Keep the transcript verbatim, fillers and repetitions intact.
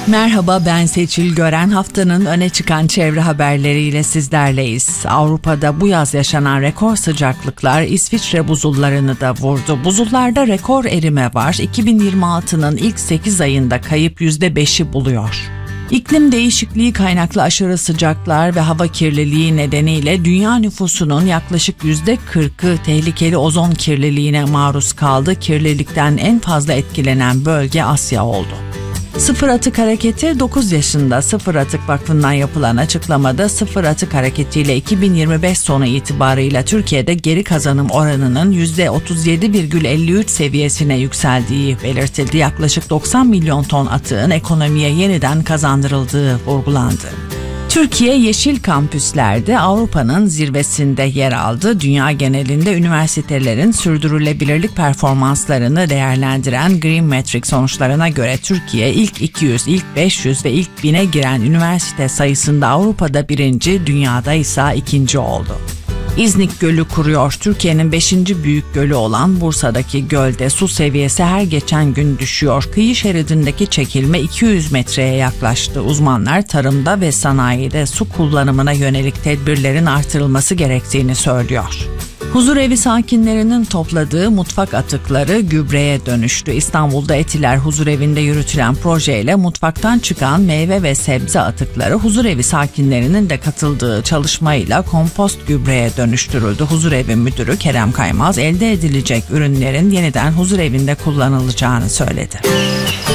Merhaba, ben Seçil Gören. Haftanın öne çıkan çevre haberleriyle sizlerleyiz. Avrupa'da bu yaz yaşanan rekor sıcaklıklar İsviçre buzullarını da vurdu. Buzullarda rekor erime var. iki bin yirmi altının ilk sekiz ayında kayıp yüzde beşi buluyor. İklim değişikliği kaynaklı aşırı sıcaklar ve hava kirliliği nedeniyle dünya nüfusunun yaklaşık yüzde kırkı tehlikeli ozon kirliliğine maruz kaldı. Kirlilikten en fazla etkilenen bölge Asya oldu. Sıfır Atık Hareketi dokuz yaşında. Sıfır Atık Vakfı'ndan yapılan açıklamada Sıfır Atık Hareketi ile iki bin yirmi beş sonu itibarıyla Türkiye'de geri kazanım oranının yüzde otuz yedi virgül elli üç seviyesine yükseldiği belirtildi. Yaklaşık doksan milyon ton atığın ekonomiye yeniden kazandırıldığı vurgulandı. Türkiye yeşil kampüslerde Avrupa'nın zirvesinde yer aldı. Dünya genelinde üniversitelerin sürdürülebilirlik performanslarını değerlendiren Green Metric sonuçlarına göre Türkiye ilk iki yüz, ilk beş yüz ve ilk bine giren üniversite sayısında Avrupa'da birinci, dünyada ise ikinci oldu. İznik Gölü kuruyor. Türkiye'nin beşinci büyük gölü olan Bursa'daki gölde su seviyesi her geçen gün düşüyor. Kıyı şeridindeki çekilme iki yüz metreye yaklaştı. Uzmanlar tarımda ve sanayide su kullanımına yönelik tedbirlerin artırılması gerektiğini söylüyor. Huzurevi sakinlerinin topladığı mutfak atıkları gübreye dönüştü. İstanbul'da Etiler Huzurevi'nde yürütülen projeyle mutfaktan çıkan meyve ve sebze atıkları huzurevi sakinlerinin de katıldığı çalışmayla kompost gübreye dönüştürüldü. Huzurevi Müdürü Kerem Kaymaz elde edilecek ürünlerin yeniden huzurevinde kullanılacağını söyledi.